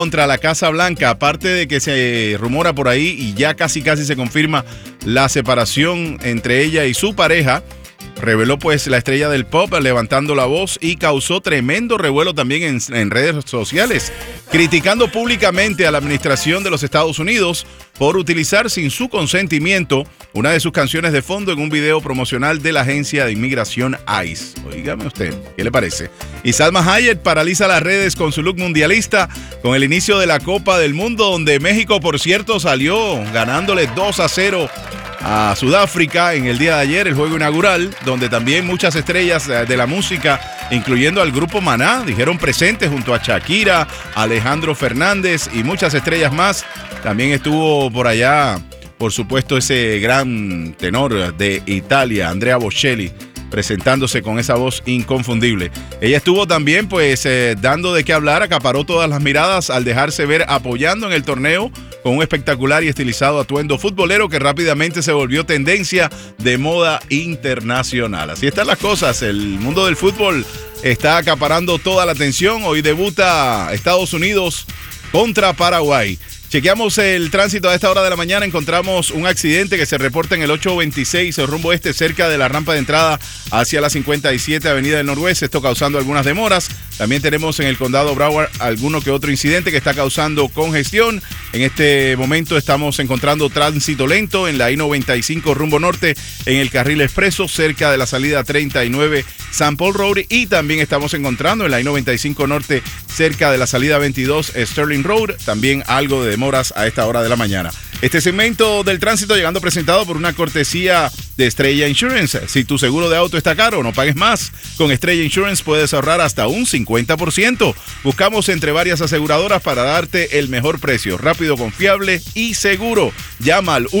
contra la Casa Blanca, aparte de que se rumora por ahí y ya casi se confirma la separación entre ella y su pareja. Reveló pues la estrella del pop levantando la voz y causó tremendo revuelo también en redes sociales, criticando públicamente a la administración de los Estados Unidos por utilizar sin su consentimiento una de sus canciones de fondo en un video promocional de la agencia de inmigración ICE. Óigame usted, ¿qué le parece? Y Salma Hayek paraliza las redes con su look mundialista con el inicio de la Copa del Mundo, donde México, por cierto, salió ganándole 2-0 a Sudáfrica en el día de ayer, el juego inaugural, donde también muchas estrellas de la música, incluyendo al grupo Maná, dijeron presentes junto a Shakira, Alejandro Fernández y muchas estrellas más. También estuvo por allá, por supuesto, ese gran tenor de Italia, Andrea Bocelli, presentándose con esa voz inconfundible. Ella estuvo también pues dando de qué hablar, acaparó todas las miradas al dejarse ver apoyando en el torneo con un espectacular y estilizado atuendo futbolero que rápidamente se volvió tendencia de moda internacional. Así están las cosas, el mundo del fútbol está acaparando toda la atención. Hoy debuta Estados Unidos contra Paraguay. Chequeamos el tránsito a esta hora de la mañana. Encontramos un accidente que se reporta en el 826 rumbo este, cerca de la rampa de entrada hacia la 57 Avenida del Noroeste. Esto causando algunas demoras. También tenemos en el condado Broward alguno que otro incidente que está causando congestión. En este momento estamos encontrando tránsito lento en la I-95 rumbo norte en el carril expreso cerca de la salida 39 St. Paul Road. Y también estamos encontrando en la I-95 norte cerca de la salida 22 Sterling Road. También algo de demoras a esta hora de la mañana. Este segmento del tránsito llegando presentado por una cortesía de Estrella Insurance. Si tu seguro de auto está caro, no pagues más. Con Estrella Insurance puedes ahorrar hasta un 50%. Buscamos entre varias aseguradoras para darte el mejor precio, rápido, confiable y seguro. Llama al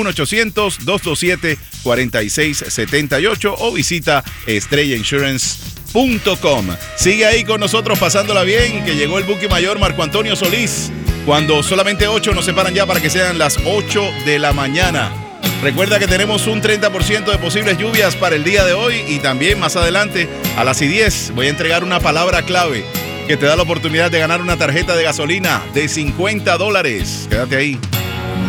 1-800-227-4678 o visita estrellainsurance.com. Sigue ahí con nosotros pasándola bien, que llegó el buque mayor Marco Antonio Solís, cuando solamente 8 nos separan ya para que sean las 8 de la mañana. Recuerda que tenemos un 30% de posibles lluvias para el día de hoy y también más adelante a las 10 voy a entregar una palabra clave que te da la oportunidad de ganar una tarjeta de gasolina de $50. Quédate ahí.